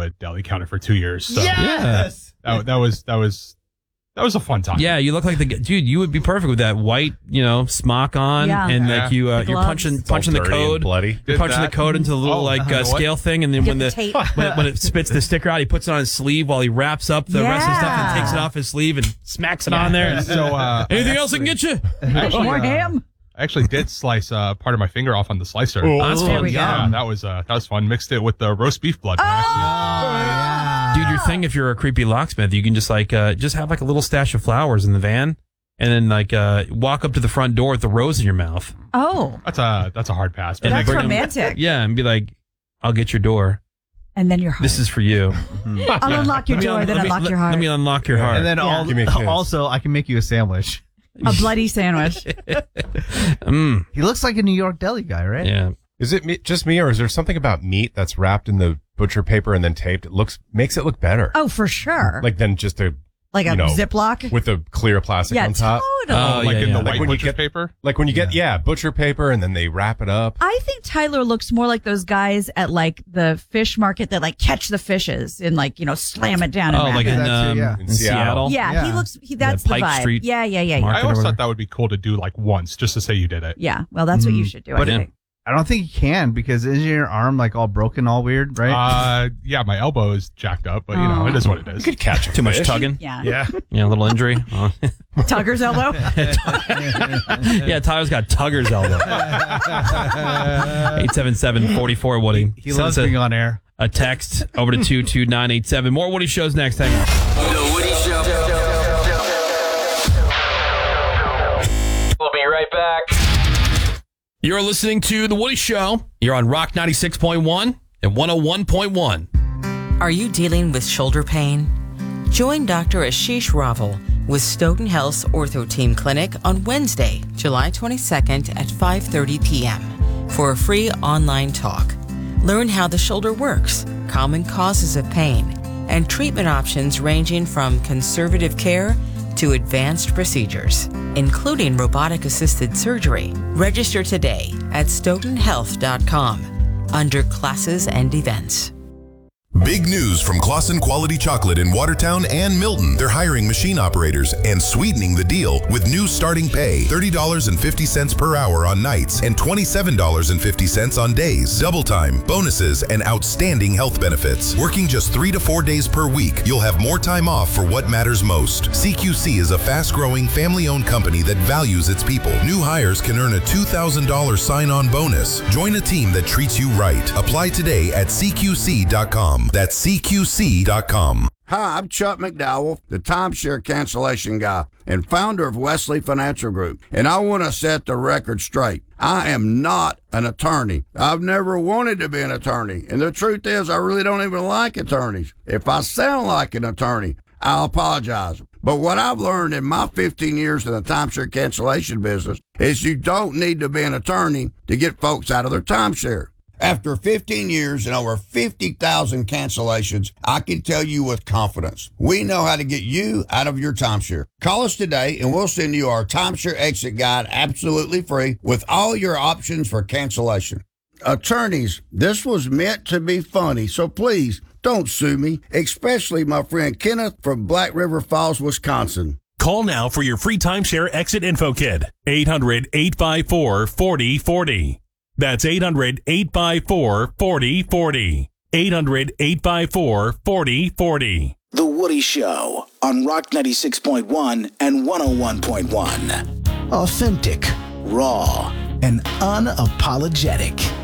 a deli counter for 2 years. So Yes! that was a fun time. Yeah, you look like dude. You would be perfect with that white, smock on, and like you're punching the code, bloody. You're punching the code into the little scale thing, and then when when it spits the sticker out, he puts it on his sleeve while he wraps up the rest of the stuff and takes it off his sleeve and smacks it on there. So anything else I can get you? More ham. I actually did slice part of my finger off on the slicer. That's fun. Yeah, that was fun. Mixed it with the roast beef blood. Dude, your thing, if you're a creepy locksmith, you can just just have like a little stash of flowers in the van, and then walk up to the front door with the rose in your mouth. Oh, that's a hard pass. And that's bring romantic. and be like, "I'll get your door. And then your heart. This is for you. I'll unlock your door, then unlock your heart. Let me unlock your heart. And then also, I can make you a sandwich. A bloody sandwich. He looks like a New York deli guy, right? Yeah. Is it just me, or is there something about meat that's wrapped in the butcher paper and then taped? Makes it look better. Oh, for sure. Like than just a Ziploc with a clear plastic on top. Totally. In the Like white when you butcher get paper. Like when you get butcher paper and then they wrap it up. I think Tyler looks more like those guys at the fish market that catch the fishes and slam it down. Oh, and like in Seattle. Yeah, he looks. That's the Pike vibe. Street Yeah. I always thought that would be cool to do once, just to say you did it. Yeah, well, that's what you should do. I think. I don't think you can because isn't your arm all broken, all weird, right? Yeah, my elbow is jacked up, but it is what it is. You could catch too much tugging. Yeah. A little injury. Tugger's elbow. Yeah, Tyler's got Tugger's elbow. 877-44 Woody. He loves being on air. A text over to 22987. More Woody shows next. Hang on. The Woody Show. We'll be right back. You're listening to The Woody Show. You're on Rock 96.1 and 101.1. Are you dealing with shoulder pain? Join Dr. Ashish Raval with Stoughton Health's Ortho Team Clinic on Wednesday, July 22nd at 5:30 p.m. for a free online talk. Learn how the shoulder works, common causes of pain, and treatment options ranging from conservative care to advanced procedures, including robotic-assisted surgery. Register today at stoughtonhealth.com under classes and events. Big news from Claussen Quality Chocolate in Watertown and Milton. They're hiring machine operators and sweetening the deal with new starting pay, $30.50 per hour on nights and $27.50 on days. Double time, bonuses, and outstanding health benefits. Working just 3 to 4 days per week, you'll have more time off for what matters most. CQC is a fast-growing, family-owned company that values its people. New hires can earn a $2,000 sign-on bonus. Join a team that treats you right. Apply today at CQC.com. That's CQC.com. Hi, I'm Chuck McDowell, the timeshare cancellation guy and founder of Wesley Financial Group. And I want to set the record straight. I am not an attorney. I've never wanted to be an attorney. And the truth is, I really don't even like attorneys. If I sound like an attorney, I'll apologize. But what I've learned in my 15 years in the timeshare cancellation business is you don't need to be an attorney to get folks out of their timeshare. After 15 years and over 50,000 cancellations, I can tell you with confidence, we know how to get you out of your timeshare. Call us today and we'll send you our timeshare exit guide absolutely free with all your options for cancellation. Attorneys, this was meant to be funny, so please don't sue me, especially my friend Kenneth from Black River Falls, Wisconsin. Call now for your free timeshare exit info kit. 800-854-4040. That's 800-854-4040. 800-854-4040. The Woody Show on Rock 96.1 and 101.1. Authentic, raw, and unapologetic.